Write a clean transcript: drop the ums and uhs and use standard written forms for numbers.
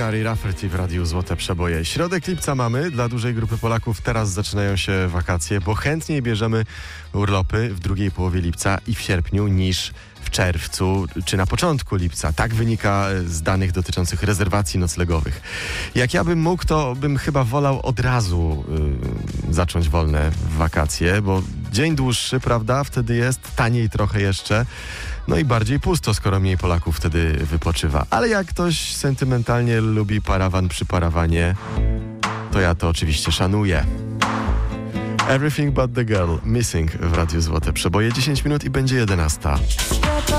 Gary Rafferty w Radiu Złote Przeboje. Środek lipca mamy. Dla dużej grupy Polaków teraz zaczynają się wakacje, bo chętniej bierzemy urlopy w drugiej połowie lipca i w sierpniu niż w czerwcu czy na początku lipca. Tak wynika z danych dotyczących rezerwacji noclegowych. Jak ja bym mógł, to bym chyba wolał od razu zacząć wolne wakacje, bo dzień dłuższy, prawda? Wtedy jest taniej trochę jeszcze. No i bardziej pusto, skoro mniej Polaków wtedy wypoczywa. Ale jak ktoś sentymentalnie lubi parawan przy parawanie, to ja to oczywiście szanuję. Everything but the girl, Missing w Radiu Złote Przeboje. 10 minut i będzie 11.